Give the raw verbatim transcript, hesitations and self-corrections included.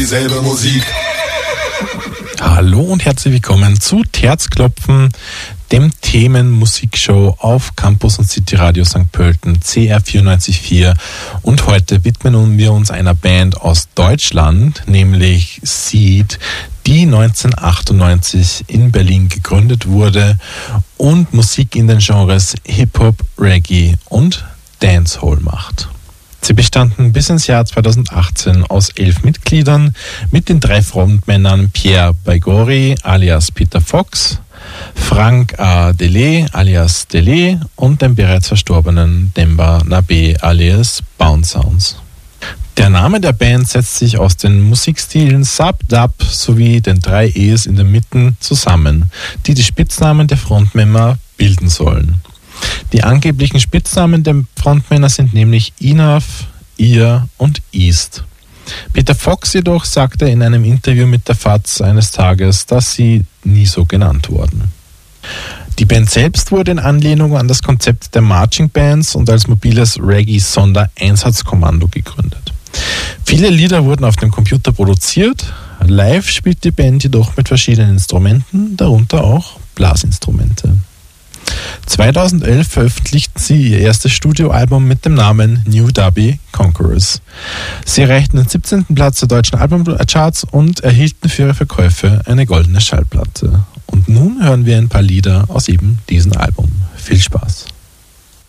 Dieselbe Musik. Hallo und herzlich willkommen zu Herzklopfen, dem Themenmusikshow auf Campus und City Radio Sankt Pölten, C R vierundneunzig Komma vier. Und heute widmen wir uns einer Band aus Deutschland, nämlich Seed, die neunzehnhundertachtundneunzig in Berlin gegründet wurde und Musik in den Genres Hip-Hop, Reggae und Dancehall macht. Sie bestanden bis ins Jahr zweitausendachtzehn aus elf Mitgliedern mit den drei Frontmännern Pierre Baigori alias Peter Fox, Frank A. Delay alias Delay und dem bereits verstorbenen Demba Nabe alias Bounce Sounds. Der Name der Band setzt sich aus den Musikstilen Sub, Dub sowie den drei E's in der Mitte zusammen, die die Spitznamen der Frontmänner bilden sollen. Die angeblichen Spitznamen der Frontmänner sind nämlich Enough, Ear und East. Peter Fox jedoch sagte in einem Interview mit der F A Z eines Tages, dass sie nie so genannt wurden. Die Band selbst wurde in Anlehnung an das Konzept der Marching Bands und als mobiles Reggae-Sondereinsatzkommando gegründet. Viele Lieder wurden auf dem Computer produziert, live spielt die Band jedoch mit verschiedenen Instrumenten, darunter auch Blasinstrumente. zweitausendelf veröffentlichten sie ihr erstes Studioalbum mit dem Namen New Dubby Conquerors. Sie erreichten den siebzehnten Platz der deutschen Albumcharts und erhielten für ihre Verkäufe eine goldene Schallplatte. Und nun hören wir ein paar Lieder aus eben diesem Album. Viel Spaß!